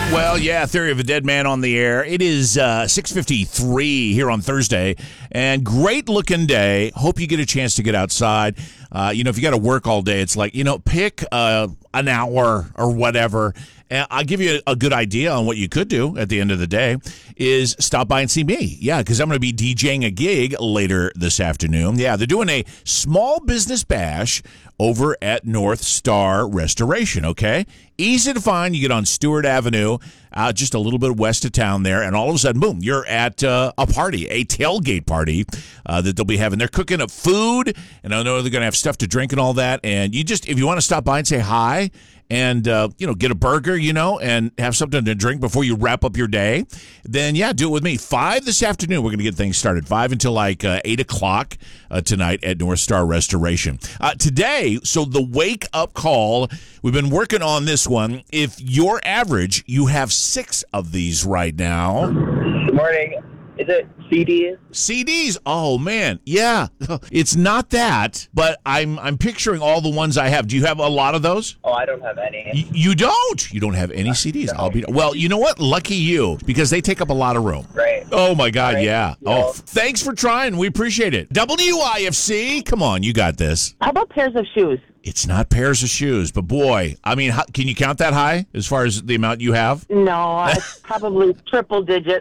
Well, yeah, Theory of a Dead Man on the air. It is 6:53 here on Thursday, and great-looking day. Hope you get a chance to get outside. If you got to work all day, it's like, pick an hour or whatever. And I'll give you a good idea on what you could do at the end of the day is stop by and see me. Yeah, because I'm going to be DJing a gig later this afternoon. Yeah, they're doing a small business bash over at North Star Restoration, okay? Easy to find. You get on Stewart Avenue, just a little bit west of town there, and all of a sudden, boom, you're at a party, a tailgate party that they'll be having. They're cooking up food, and I know they're going to have stuff to drink and all that, and if you want to stop by and say hi, and, get a burger, and have something to drink before you wrap up your day, then, yeah, do it with me. 5 this afternoon, we're going to get things started. 5 until like 8 o'clock tonight at North Star Restoration. Today, so the wake-up call, we've been working on this one. If you're average, you have 6 of these right now. Good morning. Is it CDs? CDs? Oh, man. Yeah. It's not that, but I'm picturing all the ones I have. Do you have a lot of those? Oh, I don't have any. You don't? You don't have any CDs? No. Well, you know what? Lucky you, because they take up a lot of room. Right. Oh, my God, right. Yeah. No. Oh, thanks for trying. We appreciate it. WIFC, come on, you got this. How about pairs of shoes? It's not pairs of shoes, but boy, I mean, can you count that high as far as the amount you have? No, probably triple digits.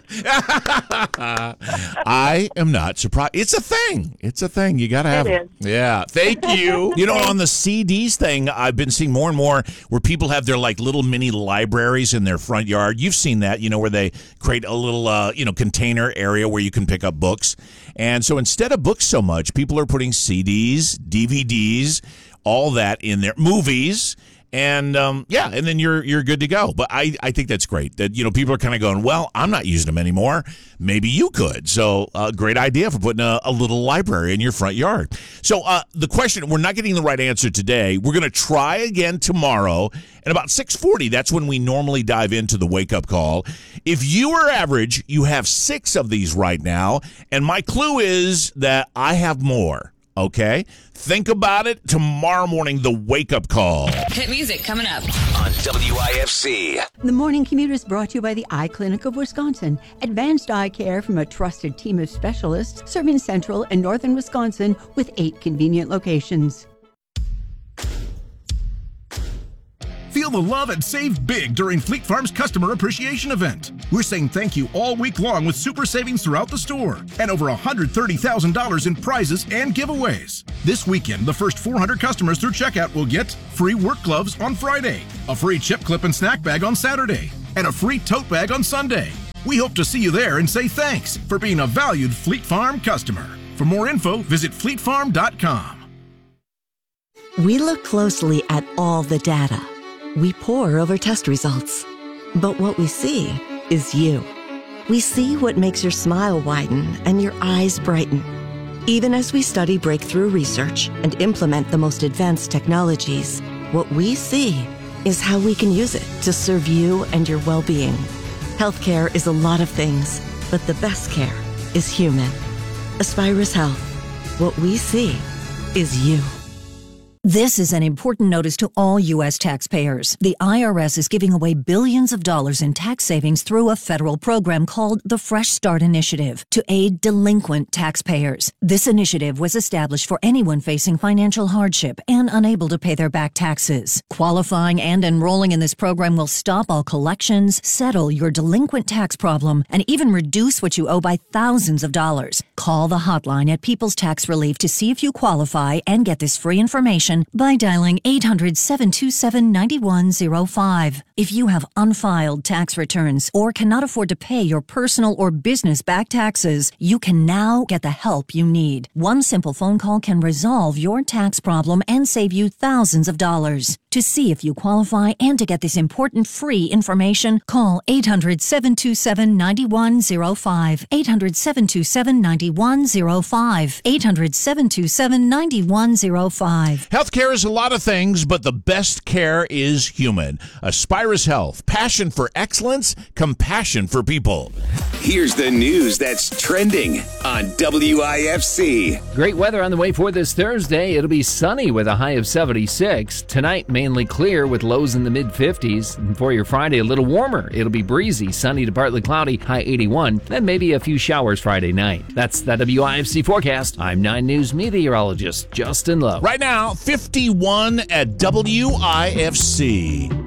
I am not surprised. It's a thing. It's a thing. You got to have it. Yeah. Thank you. On the CDs thing, I've been seeing more and more where people have their like little mini libraries in their front yard. You've seen that, where they create a little, container area where you can pick up books. And so instead of books so much, people are putting CDs, DVDs, all that in there, movies, and and then you're good to go. But I think that's great that people are kind of going, well, I'm not using them anymore. Maybe you could. So great idea for putting a little library in your front yard. So the question, we're not getting the right answer today. We're going to try again tomorrow, and about 6:40. That's when we normally dive into the wake up call. If you are average, you have 6 of these right now, and my clue is that I have more. Okay? Think about it tomorrow morning, the wake-up call. Hit music coming up on WIFC. The Morning Commute is brought to you by the Eye Clinic of Wisconsin. Advanced eye care from a trusted team of specialists serving central and northern Wisconsin with 8 convenient locations. Feel the love and save big during Fleet Farm's Customer Appreciation Event. We're saying thank you all week long with super savings throughout the store and over $130,000 in prizes and giveaways. This weekend, the first 400 customers through checkout will get free work gloves on Friday, a free chip clip and snack bag on Saturday, and a free tote bag on Sunday. We hope to see you there and say thanks for being a valued Fleet Farm customer. For more info, visit fleetfarm.com. We look closely at all the data. We pore over test results. But what we see is you. We see what makes your smile widen and your eyes brighten. Even as we study breakthrough research and implement the most advanced technologies, what we see is how we can use it to serve you and your well-being. Healthcare is a lot of things, but the best care is human. Aspirus Health. What we see is you. This is an important notice to all U.S. taxpayers. The IRS is giving away billions of dollars in tax savings through a federal program called the Fresh Start Initiative to aid delinquent taxpayers. This initiative was established for anyone facing financial hardship and unable to pay their back taxes. Qualifying and enrolling in this program will stop all collections, settle your delinquent tax problem, and even reduce what you owe by thousands of dollars. Call the hotline at People's Tax Relief to see if you qualify and get this free information by dialing 800-727-9105. If you have unfiled tax returns or cannot afford to pay your personal or business back taxes, you can now get the help you need. One simple phone call can resolve your tax problem and save you thousands of dollars. To see if you qualify and to get this important free information, call 800-727-9105. 800-727-9105. 800-727-9105. Healthcare is a lot of things, but the best care is human. Aspirus Health. Passion for excellence, compassion for people. Here's the news that's trending on WIFC. Great weather on the way for this Thursday. It'll be sunny with a high of 76. Tonight, mainly clear with lows in the mid-50s. And for your Friday, a little warmer. It'll be breezy, sunny to partly cloudy, high 81. Then maybe a few showers Friday night. That's the WIFC forecast. I'm 9 News meteorologist Justin Lowe. Right now, 51 at WIFC.